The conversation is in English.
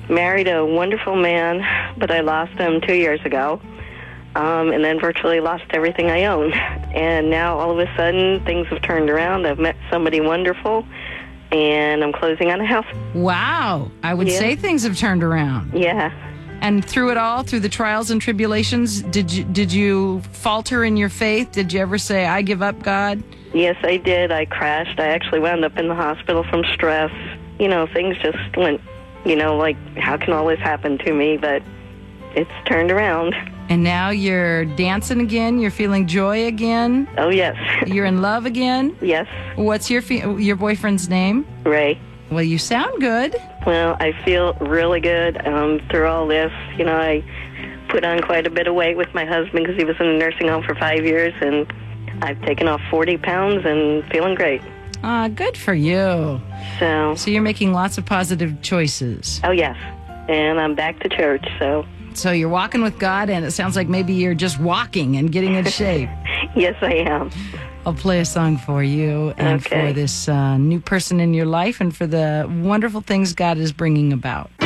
married a wonderful man, but I lost him 2 years ago, and then virtually lost everything I own. And now, all of a sudden, things have turned around. I've met somebody wonderful, and I'm closing on a house. Wow. I would say things have turned around. Yeah. And through it all, through the trials and tribulations, did you falter in your faith? Did you ever say, I give up, God? Yes, I did. I crashed. I actually wound up in the hospital from stress. You know, things just went, like, how can all this happen to me? But it's turned around. And now you're dancing again? You're feeling joy again? Oh, yes. You're in love again? Yes. What's your boyfriend's name? Ray. Well, you sound good. Well, I feel really good through all this. I put on quite a bit of weight with my husband because he was in a nursing home for 5 years, and I've taken off 40 pounds and feeling great. Good for you. So you're making lots of positive choices. Oh, yes. And I'm back to church, So you're walking with God, and it sounds like maybe you're just walking and getting in shape. Yes, I am. I'll play a song for you and for this new person in your life and for the wonderful things God is bringing about.